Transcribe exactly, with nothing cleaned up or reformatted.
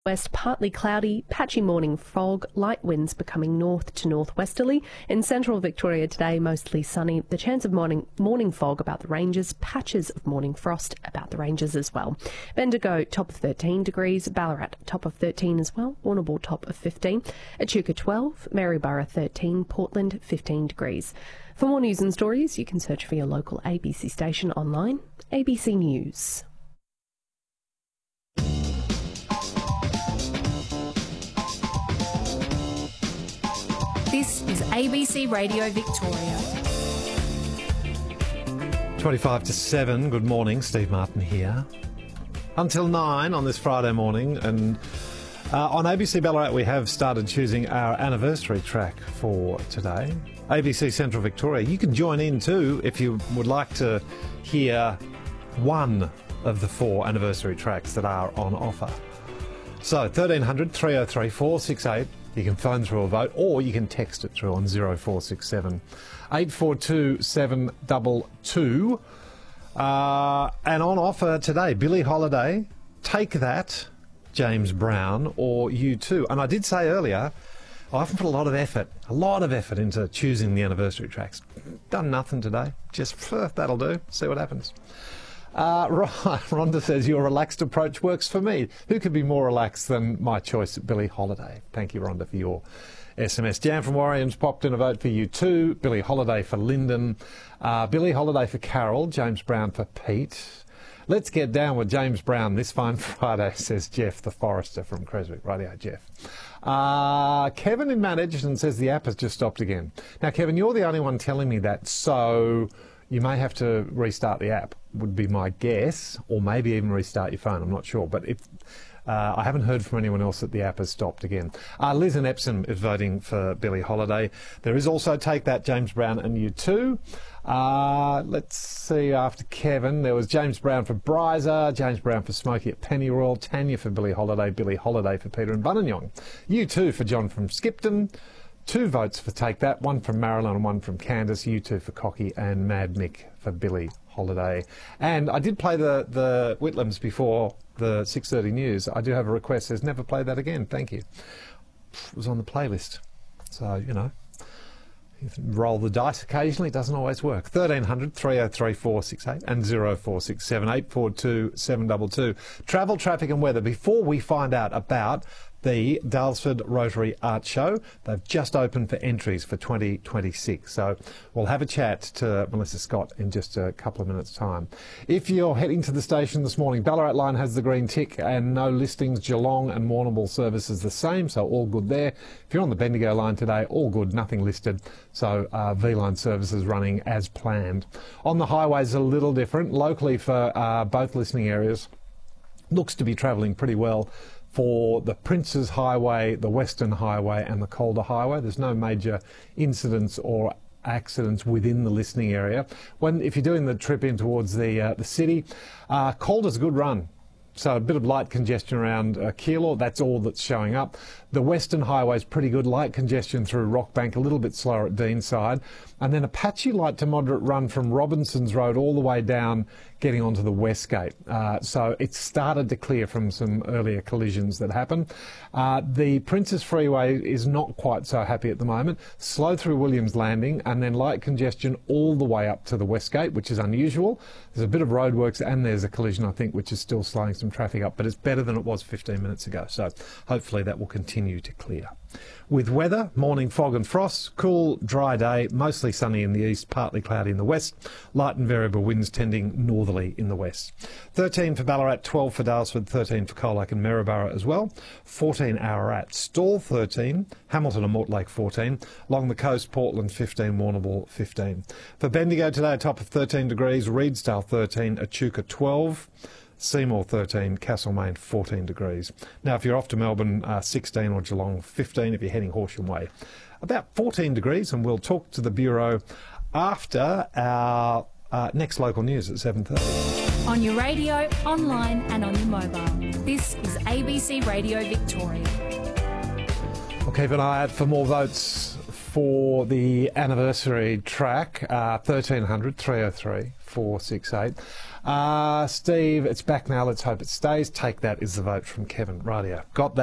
West, partly cloudy, patchy morning fog, light winds becoming north to northwesterly. In central Victoria today, mostly sunny. The chance of morning morning fog about the ranges, patches of morning frost about the ranges as well. Bendigo, top of thirteen degrees. Ballarat, top of thirteen as well. Warrnambool, top of fifteen. Echuca, twelve. Maryborough, thirteen. Portland, fifteen degrees. For more news and stories, you can search for your local A B C station online. A B C News. This is A B C Radio Victoria. twenty-five to seven, good morning, Steve Martin here. Until nine on this Friday morning, and uh, on A B C Ballarat we have started choosing our anniversary track for today. A B C Central Victoria, you can join in too if you would like to hear one of the four anniversary tracks that are on offer. So thirteen hundred, three oh three, four six eight. You can phone through a vote, or you can text it through on zero four six seven, eight four two, seven two two. Uh, and on offer today, Billie Holiday, Take That, James Brown, or U two. And I did say earlier, I often put a lot of effort, a lot of effort into choosing the anniversary tracks. Done nothing today. Just, that'll do. See what happens. Uh, right, Rhonda says, your relaxed approach works for me. Who could be more relaxed than my choice at Billie Holiday? Thank you, Rhonda, for your S M S. Jan from Warriors popped in a vote for you too. Billie Holiday for Lyndon. Uh, Billie Holiday for Carol. James Brown for Pete. Let's get down with James Brown this fine Friday, says Jeff, the Forester from Creswick. Rightio, Jeff. Uh, Kevin in Management says the app has just stopped again. Now, Kevin, you're the only one telling me that, so you may have to restart the app, would be my guess, or maybe even restart your phone. I'm not sure. But if uh, I haven't heard from anyone else that the app has stopped again. Uh, Liz in Epsom is voting for Billie Holiday. There is also Take That, James Brown and U two. Uh, let's see, after Kevin, there was James Brown for Bryza, James Brown for Smokey at Pennyroyal, Tanya for Billie Holiday, Billie Holiday for Peter and Buninyong, U two for John from Skipton. Two votes for Take That, one from Marilyn and one from Candice, U two for Cocky, and Mad Mick for Billie Holiday. And I did play the, the Whitlams before the six thirty news. I do have a request, says never play that again, thank you. It was on the playlist, so, you know, you can roll the dice occasionally, it doesn't always work. thirteen hundred, three oh three, four six eight and zero four six seven, eight four two, seven two two. Travel, traffic and weather. Before we find out about the Daylesford Rotary Art Show, they've just opened for entries for twenty twenty-six. So we'll have a chat to Melissa Scott in just a couple of minutes' time. If you're heading to the station this morning, Ballarat line has the green tick and no listings. Geelong and Warrnambool service is the same, so all good there. If you're on the Bendigo line today, all good, nothing listed. So uh, V-line service is running as planned. On the highways, a little different. Locally for uh, both listening areas, looks to be travelling pretty well. For the Princes Highway, the Western Highway and the Calder Highway, there's no major incidents or accidents within the listening area. When if you're doing the trip in towards the uh, the city, uh, Calder's a good run. So a bit of light congestion around uh, Keilor, that's all that's showing up. The Western Highway is pretty good, light congestion through Rockbank, a little bit slower at Deanside. And then a patchy light to moderate run from Robinson's Road all the way down, getting onto the Westgate. Uh, so it started to clear from some earlier collisions that happened. Uh, the Princes Freeway is not quite so happy at the moment. Slow through Williams Landing and then light congestion all the way up to the Westgate, which is unusual. There's a bit of roadworks and there's a collision, I think, which is still slowing some traffic up, but it's better than it was fifteen minutes ago. So hopefully that will continue to clear. With weather, morning fog and frost, cool, dry day, mostly sunny in the east, partly cloudy in the west, light and variable winds tending northerly in the west. thirteen for Ballarat, twelve for Daylesford, thirteen for Colac and Maryborough as well, fourteen Ararat, Stawell thirteen, Hamilton and Mortlake fourteen, along the coast, Portland fifteen, Warrnambool fifteen. For Bendigo today, a top of thirteen degrees, Reedsdale thirteen, Echuca twelve, Seymour thirteen, Castlemaine fourteen degrees. Now, if you're off to Melbourne, uh, sixteen, or Geelong fifteen if you're heading Horsham Way. About fourteen degrees, and we'll talk to the Bureau after our uh, next local news at seven thirty. On your radio, online and on your mobile. This is A B C Radio Victoria. We'll keep an eye out for more votes for the anniversary track, uh, thirteen hundred, three oh three, four six eight. Uh, Steve, it's back now. Let's hope it stays. Take that is the vote from Kevin. Rightio. Got that.